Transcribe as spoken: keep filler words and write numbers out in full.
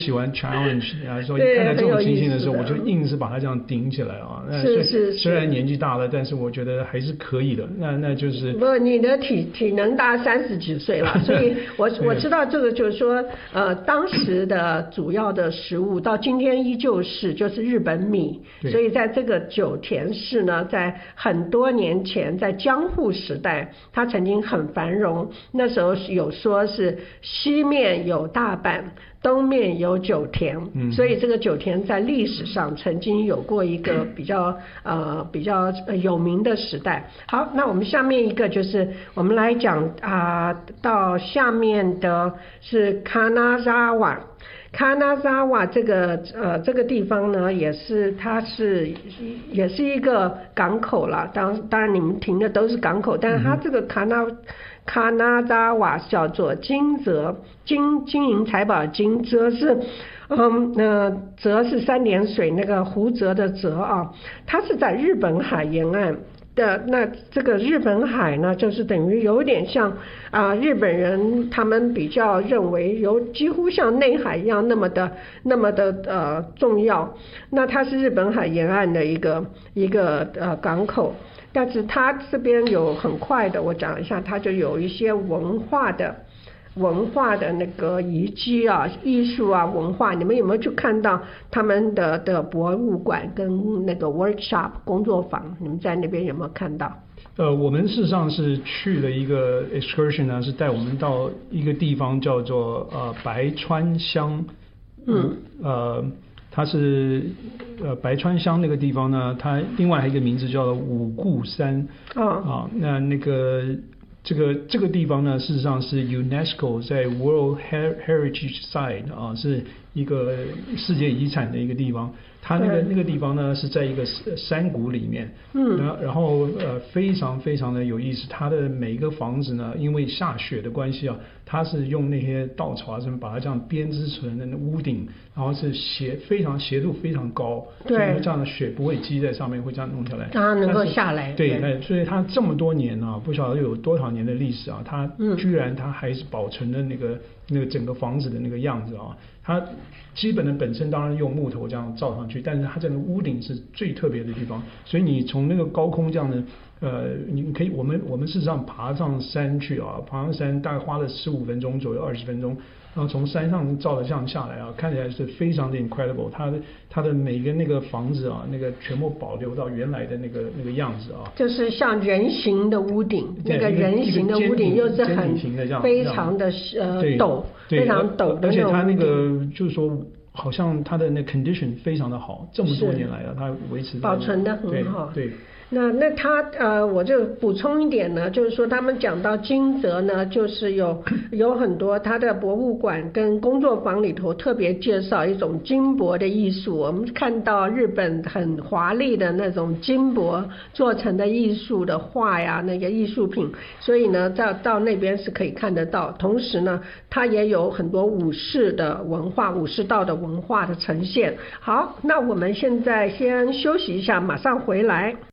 喜欢 challenge 啊，所以对看到这种情形的很时候， 有意思的我就硬是把它这样顶起来啊。那是是是虽然年纪大了，但是我觉得还是可以的。那那就是不，你的体体能大三十几岁了，所以我我知道这个就是说，呃，当时的主要的食物到今天依旧是就是日本米， 对所以在这个酒田市呢，在很多年前，在江户时代，它曾经很繁荣，那时候是有说是西面有大阪。东面有酒田， 嗯， 所以这个酒田在历史上曾经有过一个比较呃比较有名的时代。好，那我们下面一个就是我们来讲啊、呃，到下面的是金沢。金沢这个呃这个地方呢，也是它是也是一个港口啦。当当然你们停的都是港口，但是它这个金沢金沢叫做金泽，金金银财宝金泽是嗯呃泽是三点水那个湖泽的泽啊，它是在日本海沿岸。的那这个日本海呢，就是等于有点像啊、呃，日本人他们比较认为有几乎像内海一样那么的那么的呃重要。那它是日本海沿岸的一个一个呃港口，但是它这边有很快的，我讲一下，它就有一些文化的。文化的那个遗迹啊，艺术啊，文化，你们有没有去看到他们的的博物馆跟那个 workshop 工作坊？你们在那边有没有看到？ 呃，我们事实上是去了一个 excursion 呢，是带我们到一个地方叫做呃白川乡，嗯，呃，它是呃白川乡那个地方呢，它另外还有一个名字叫做五固山， 哦， 啊，那那个。这个这个地方呢，事实上是 UNESCO 在 World Heritage Site 啊，是一个世界遗产的一个地方。它那个那个地方呢是在一个山谷里面，嗯，然后然后呃非常非常的有意思。它的每一个房子呢，因为下雪的关系啊，它是用那些稻草啊什么把它这样编织成的屋顶，然后是斜非常斜度非常高， 对， 所以这样的雪不会积在上面，会这样弄下来， 它能够下来。 对，那所以它这么多年啊，不晓得有多少年的历史啊，它居然它还是保存了那个那个整个房子的那个样子啊。它基本的本身当然用木头这样造上去，但是它这个屋顶是最特别的地方，所以你从那个高空这样的，呃，你可以我们我们事实上爬上山去啊，爬上山大概花了十五分钟左右，二十分钟。然后从山上照的这样下来啊，看起来是非常的 incredible。它的它的每个那个房子啊，那个全部保留到原来的那个那个样子啊。 就是像人形的屋顶，那个人形的屋顶又是很非常的呃陡，非常陡的那种。 而且它那个就是说，好像它的那 condition 非常的好，这么多年来了，它维持保存的很好。 对。对那那他呃，我就补充一点呢，就是说他们讲到金泽呢，就是有有很多他的博物馆跟工作坊里头特别介绍一种金箔的艺术。我们看到日本很华丽的那种金箔做成的艺术的画呀，那个艺术品，所以呢，到到那边是可以看得到。同时呢，它也有很多武士的文化、武士道的文化的呈现。好，那我们现在先休息一下，马上回来。